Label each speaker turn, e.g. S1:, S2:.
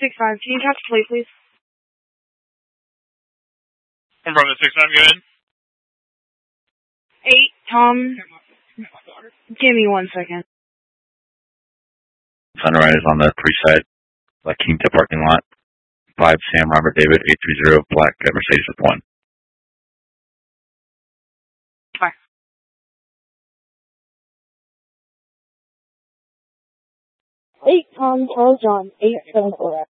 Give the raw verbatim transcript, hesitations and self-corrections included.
S1: six five. Can you talk to police, please?
S2: I'm from the six nine, go ahead.
S1: Eight, Tom. Give me one second.
S3: Sunrise on the three side, La Quinta parking lot. Five Sam Robert David eight three zero black Mercedes with one.
S1: Bye. Eight, Tom. Charles John. Eight seven four.